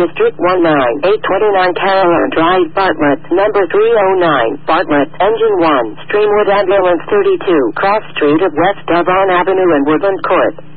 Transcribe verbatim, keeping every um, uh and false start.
District one nine eight twenty-nine Caroline Drive, Bartlett, number three oh nine, Bartlett, Engine one, Streamwood Ambulance thirty-two, Cross Street of West Devon Avenue and Woodland Court.